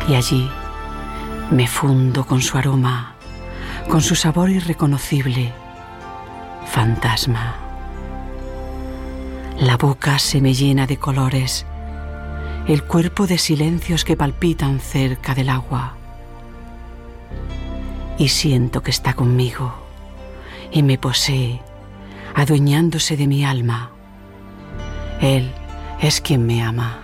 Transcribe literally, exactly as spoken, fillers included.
y allí me fundo con su aroma, con su sabor irreconocible, fantasma. La boca se me llena de colores, el cuerpo de silencios que palpitan cerca del agua. Y siento que está conmigo y me posee, adueñándose de mi alma. Él es quien me ama.